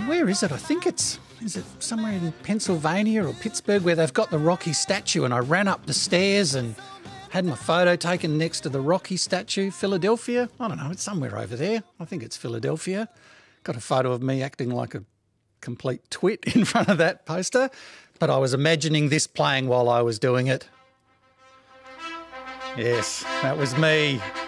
where is it? I think is it somewhere in Pennsylvania or Pittsburgh where they've got the Rocky statue, and I ran up the stairs and had my photo taken next to the Rocky statue. Philadelphia? I don't know, it's somewhere over there. I think it's Philadelphia. Got a photo of me acting like a complete twit in front of that poster, but I was imagining this playing while I was doing it. Yes, that was me.